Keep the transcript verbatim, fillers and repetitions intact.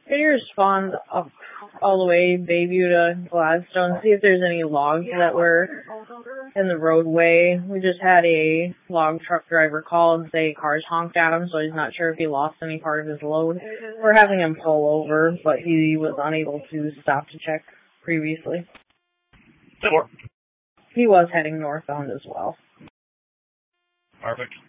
Can you respond up all the way Bayview to Gladstone, see if there's any logs that were in the roadway? We just had a log truck driver call and say cars honked at him, so he's not sure if he lost any part of his load. We're having him pull over, but he was unable to stop to check previously. Sure. He was heading northbound as well. Perfect.